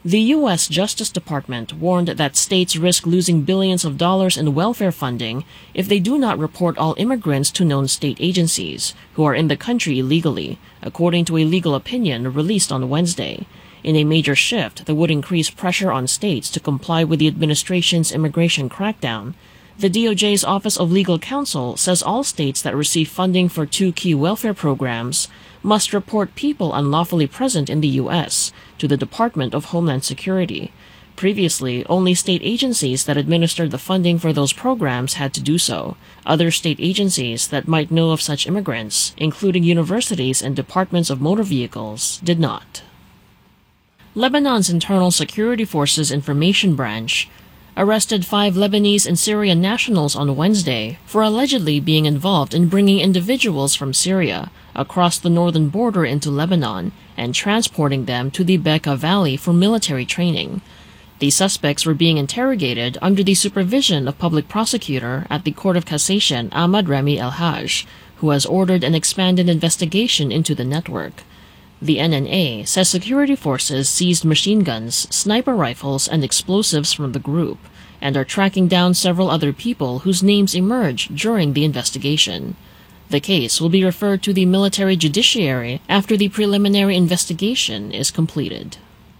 The U.S. Justice Department warned that states risk losing billions of dollars in welfare funding if they do not report all immigrants to known state agencies who are in the country illegally, according to a legal opinion released on Wednesday, in a major shift that would increase pressure on states to comply with the administration's immigration crackdown. The DOJ's Office of Legal Counsel says all states that receive funding for two key welfare programs must report people unlawfully present in the U.S. to the Department of Homeland Security. Previously, only state agencies that administered the funding for those programs had to do so. Other state agencies that might know of such immigrants, including universities and departments of motor vehicles, did not. Lebanon's Internal Security Forces Information Branch arrested 5 Lebanese and Syrian nationals on Wednesday for allegedly being involved in bringing individuals from Syria across the northern border into Lebanon and transporting them to the Bekaa Valley for military training. The suspects were being interrogated under the supervision of public prosecutor at the Court of Cassation Ahmad Rami El-Haj, who has ordered an expanded investigation into the network. The NNA says security forces seized machine guns, sniper rifles, and explosives from the group, and are tracking down several other people whose names emerged during the investigation. The case will be referred to the military judiciary after the preliminary investigation is completed.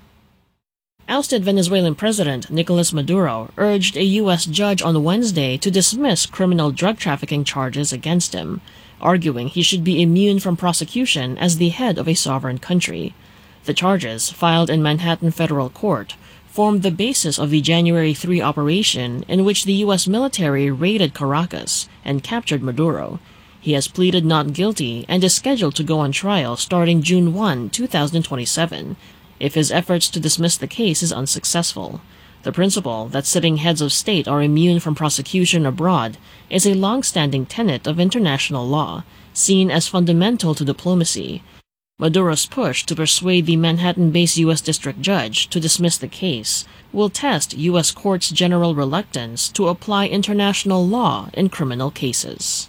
Ousted Venezuelan President Nicolas Maduro urged a U.S. judge on Wednesday to dismiss criminal drug trafficking charges against him, arguing he should be immune from prosecution as the head of a sovereign country. The charges, filed in Manhattan Federal Court, formed the basis of the January 3 operation in which the U.S. military raided Caracas and captured Maduro. He has pleaded not guilty and is scheduled to go on trial starting June 1, 2027, if his efforts to dismiss the case is unsuccessful. The principle that sitting heads of state are immune from prosecution abroad is a long-standing tenet of international law, seen as fundamental to diplomacy. Maduro's push to persuade the Manhattan-based U.S. district judge to dismiss the case will test U.S. courts' general reluctance to apply international law in criminal cases.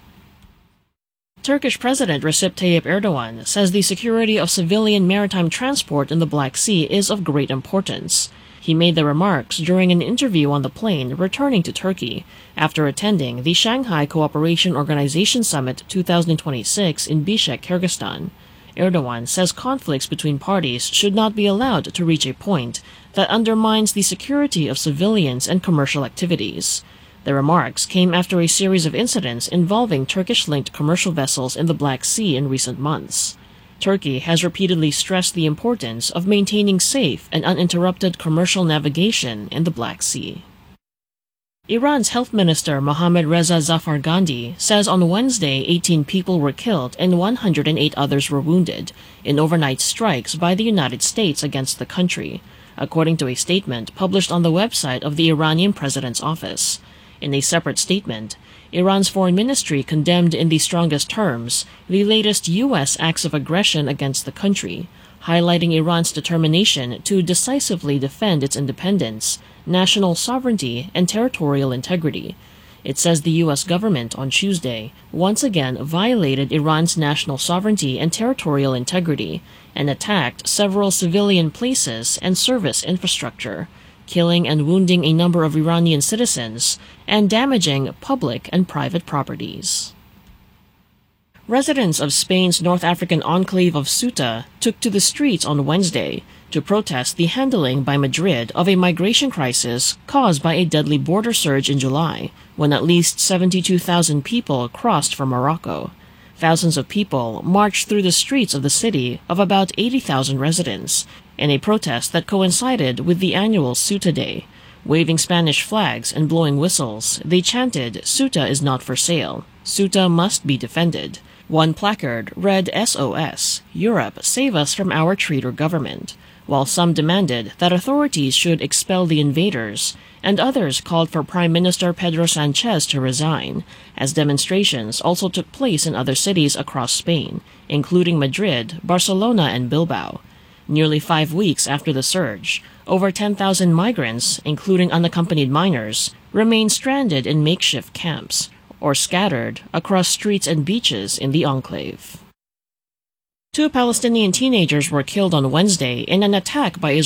Turkish President Recep Tayyip Erdogan says the security of civilian maritime transport in the Black Sea is of great importance. He made the remarks during an interview on the plane returning to Turkey after attending the Shanghai Cooperation Organization Summit 2026 in Bishkek, Kyrgyzstan. Erdogan says conflicts between parties should not be allowed to reach a point that undermines the security of civilians and commercial activities. The remarks came after a series of incidents involving Turkish-linked commercial vessels in the Black Sea in recent months. Turkey has repeatedly stressed the importance of maintaining safe and uninterrupted commercial navigation in the Black Sea. Iran's Health Minister Mohammad Reza Zafargandi says on Wednesday 18 people were killed and 108 others were wounded in overnight strikes by the United States against the country, according to a statement published on the website of the Iranian president's office. In a separate statement, Iran's foreign ministry condemned in the strongest terms the latest U.S. acts of aggression against the country, highlighting Iran's determination to decisively defend its independence, national sovereignty, and territorial integrity. It says the U.S. government on Tuesday once again violated Iran's national sovereignty and territorial integrity and attacked several civilian places and service infrastructure, killing and wounding a number of Iranian citizens and damaging public and private properties. Residents of Spain's North African enclave of Ceuta took to the streets on Wednesday to protest the handling by Madrid of a migration crisis caused by a deadly border surge in July, when at least 72,000 people crossed from Morocco. Thousands of people marched through the streets of the city of about 80,000 residents in a protest that coincided with the annual Ceuta Day. Waving Spanish flags and blowing whistles, they chanted, "Ceuta is not for sale. Ceuta must be defended." One placard read SOS, "Europe, save us from our traitor government," while some demanded that authorities should expel the invaders, and others called for Prime Minister Pedro Sanchez to resign, as demonstrations also took place in other cities across Spain, including Madrid, Barcelona, and Bilbao. Nearly 5 weeks after the surge, over 10,000 migrants, including unaccompanied minors, remain stranded in makeshift camps or scattered across streets and beaches in the enclave. 2 Palestinian teenagers were killed on Wednesday in an attack by